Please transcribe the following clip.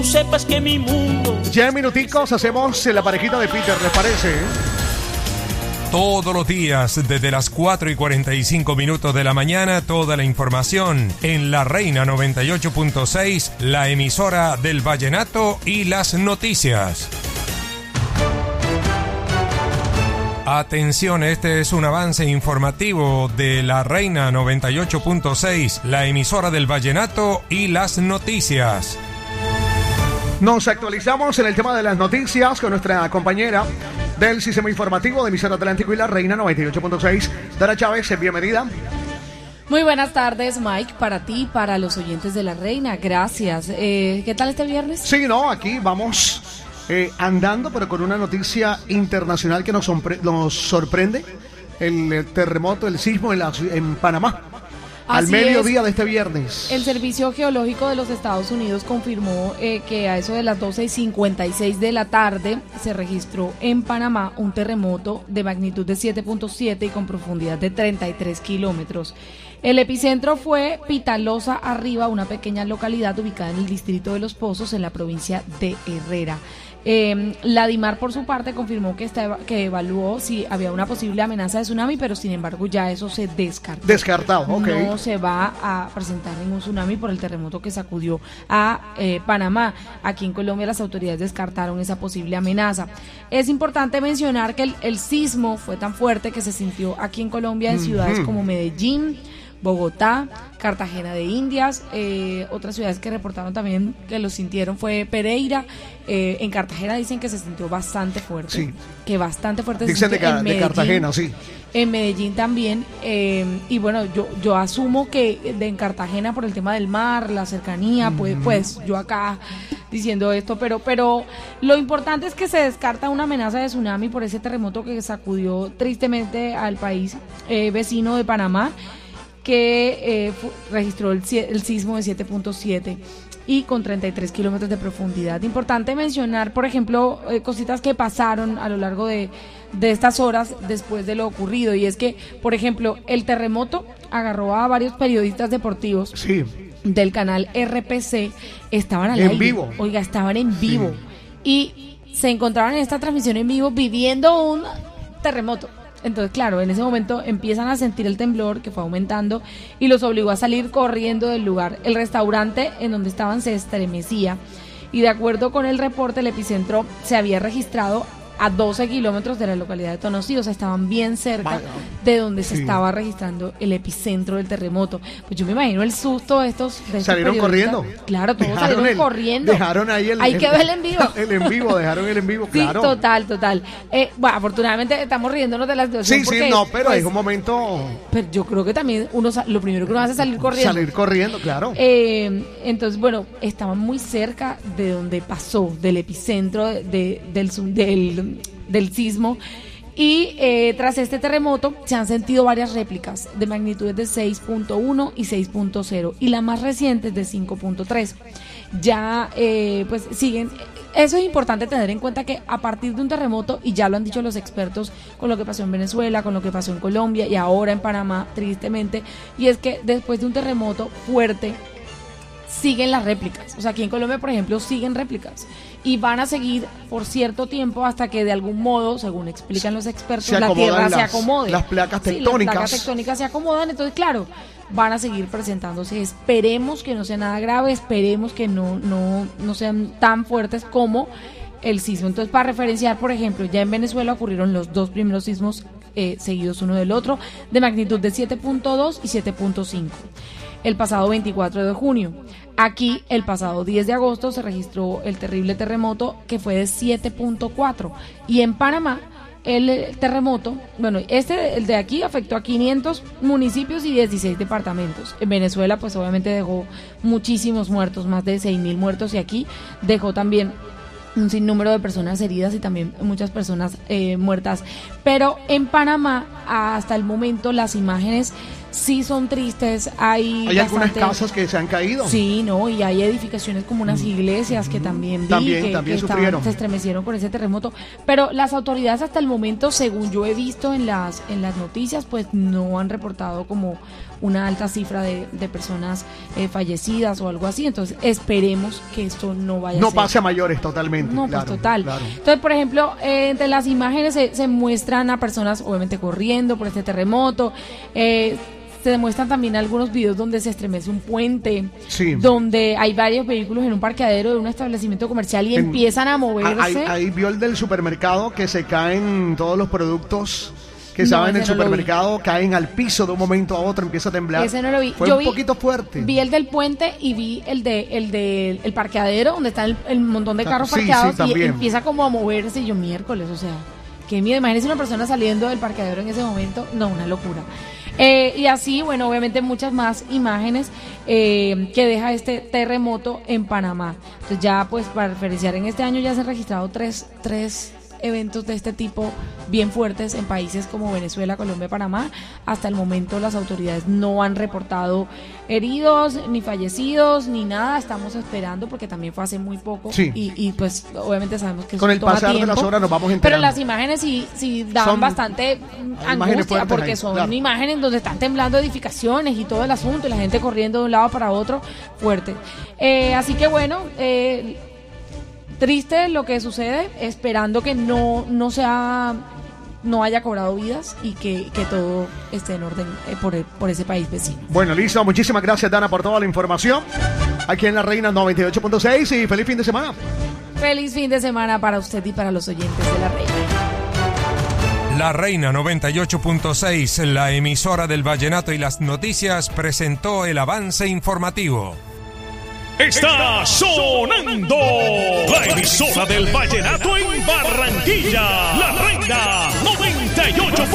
Sepas que mi mundo... Ya en minuticos hacemos la parejita de Peter, ¿les parece? Todos los días, desde las 4:45 de la mañana, toda la información en La Reina 98.6, la emisora del vallenato y las noticias. Atención, este es un avance informativo de La Reina 98.6, la emisora del vallenato y las noticias. Nos actualizamos en el tema de las noticias con nuestra compañera del sistema informativo de Emisora Atlántico y La Reina 98.6, Dara Chávez, bienvenida. Muy buenas tardes, Mike, para ti, para los oyentes de La Reina, gracias. ¿Qué tal este viernes? Sí, no, aquí vamos andando, pero con una noticia internacional que nos sorprende, el terremoto, el sismo en Panamá. Al mediodía de este viernes. El Servicio Geológico de los Estados Unidos confirmó que a eso de las 12:56 de la tarde se registró en Panamá un terremoto de magnitud de 7.7 y con profundidad de 33 kilómetros. El epicentro fue Pitalosa Arriba, una pequeña localidad ubicada en el distrito de Los Pozos, en la provincia de Herrera. La DIMAR, por su parte, confirmó que evaluó si había una posible amenaza de tsunami, pero sin embargo ya eso se descartó. Descartado, ok. No se va a presentar ningún tsunami por el terremoto que sacudió a Panamá. Aquí en Colombia las autoridades descartaron esa posible amenaza. Es importante mencionar que el sismo fue tan fuerte que se sintió aquí en Colombia en ciudades como Medellín, Bogotá, Cartagena de Indias, otras ciudades que reportaron también que lo sintieron fue Pereira. En Cartagena dicen que se sintió bastante fuerte, sí. Que bastante fuerte. Dicen se sintió de Cartagena, sí. En Medellín también, y bueno, yo asumo que en Cartagena por el tema del mar, la cercanía, pues yo acá diciendo esto, pero lo importante es que se descarta una amenaza de tsunami por ese terremoto que sacudió tristemente al país vecino de Panamá, que registró el sismo de 7.7 y con 33 kilómetros de profundidad. Importante mencionar, por ejemplo, cositas que pasaron a lo largo de estas horas después de lo ocurrido, y es que, por ejemplo, el terremoto agarró a varios periodistas deportivos del canal RPC, estaban al aire, vivo. Oiga, estaban en vivo, y se encontraban en esta transmisión en vivo viviendo un terremoto. Entonces, claro, en ese momento empiezan a sentir el temblor que fue aumentando y los obligó a salir corriendo del lugar. El restaurante en donde estaban se estremecía y, de acuerdo con el reporte, el epicentro se había registrado a 12 kilómetros de la localidad de Tonosí, o sea, estaban bien cerca de donde se estaba registrando el epicentro del terremoto. Pues yo me imagino el susto de estos salieron corriendo. Claro, todos salieron corriendo. Dejaron ahí ahí quedó el en vivo. Dejaron el en vivo, claro. Sí, total. Bueno, afortunadamente estamos riéndonos de la situación. Sí, no, pero pues, hay un momento... Pero yo creo que también lo primero que uno hace es salir corriendo. Salir corriendo, claro. Entonces, bueno, estaban muy cerca de donde pasó, del epicentro del sismo, y tras este terremoto se han sentido varias réplicas de magnitudes de 6.1 y 6.0 y la más reciente es de 5.3. Ya pues siguen. Eso es importante tener en cuenta, que a partir de un terremoto, y ya lo han dicho los expertos con lo que pasó en Venezuela, con lo que pasó en Colombia y ahora en Panamá, tristemente, y es que después de un terremoto fuerte siguen las réplicas. O sea, aquí en Colombia, por ejemplo, siguen réplicas y van a seguir por cierto tiempo hasta que de algún modo, según explican los expertos, la tierra se acomode. Las placas tectónicas. Sí, las placas tectónicas se acomodan, entonces claro, van a seguir presentándose. Esperemos que no sea nada grave, esperemos que no sean tan fuertes como el sismo. Entonces, para referenciar, por ejemplo, ya en Venezuela ocurrieron los dos primeros sismos seguidos uno del otro, de magnitud de 7.2 y 7.5. El pasado 24 de junio. Aquí, el pasado 10 de agosto, se registró el terrible terremoto que fue de 7.4. Y en Panamá, el terremoto, el de aquí afectó a 500 municipios y 16 departamentos. En Venezuela, pues obviamente dejó muchísimos muertos, más de 6.000 muertos, y aquí dejó también un sinnúmero de personas heridas y también muchas personas muertas. Pero en Panamá, hasta el momento, las imágenes sí son tristes. Hay algunas casas que se han caído. Sí, no, y hay edificaciones como unas iglesias que también que sufrieron. Se estremecieron con ese terremoto. Pero las autoridades hasta el momento, según yo he visto en las noticias, pues no han reportado como una alta cifra de personas fallecidas o algo así. Entonces esperemos que esto no vaya a ser. No pase a mayores totalmente. No, claro, pues total. Claro. Entonces, por ejemplo, entre las imágenes se muestran a personas obviamente corriendo por este terremoto. Se demuestran también algunos videos donde se estremece un puente, sí, donde hay varios vehículos en un parqueadero de un establecimiento comercial y empiezan a moverse. Ahí vio el del supermercado que se caen todos los productos que estaban en el supermercado, caen al piso de un momento a otro, empieza a temblar. Ese no lo vi. Fue un poquito fuerte. Vi el del puente y vi el del parqueadero, donde está el montón de carros parqueados, y empieza como a moverse. Y yo, miércoles, o sea, qué miedo. Imagínense una persona saliendo del parqueadero en ese momento. No, una locura. Y así, bueno, obviamente muchas más imágenes que deja este terremoto en Panamá. Entonces ya, pues, para referenciar, en este año ya se han registrado tres eventos de este tipo bien fuertes en países como Venezuela, Colombia, Panamá. Hasta el momento las autoridades no han reportado heridos, ni fallecidos, ni nada. Estamos esperando porque también fue hace muy poco. Sí. Y pues obviamente sabemos que con el pasar de las horas nos vamos enterando. Pero las imágenes sí dan bastante angustia porque son imágenes donde están temblando edificaciones y todo el asunto y la gente corriendo de un lado para otro fuerte. Así que bueno, triste lo que sucede, esperando que no haya cobrado vidas y que todo esté en orden por ese país vecino. Bueno, listo. Muchísimas gracias, Dana, por toda la información. Aquí en La Reina 98.6 y feliz fin de semana. Feliz fin de semana para usted y para los oyentes de La Reina. La Reina 98.6, la emisora del vallenato y las noticias, presentó el avance informativo. Está sonando la emisora del vallenato en Barranquilla, La Reina 98.